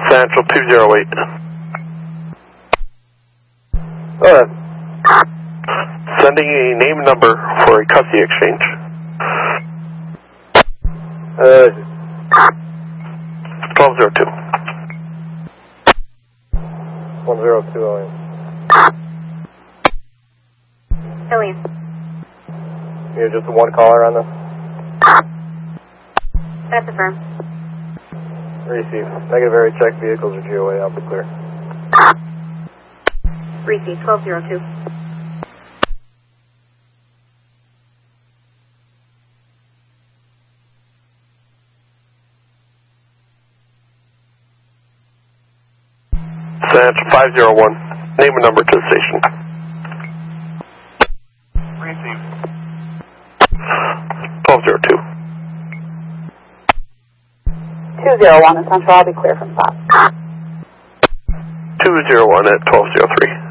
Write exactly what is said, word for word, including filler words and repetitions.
Central two zero eight. Go ahead. Sending a name number for a custody exchange. Uh, twelve zero two. one zero two, Alien. Alien. You're just the one caller on this? That's affirmed. Receive. Negative area check, vehicles are G O A, I'll be clear. Receive, twelve zero two. Central five zero one. Name and number to the station. Receive. twelve zero two. two zero one in Central, I'll be clear from stop. two zero one at twelve zero three.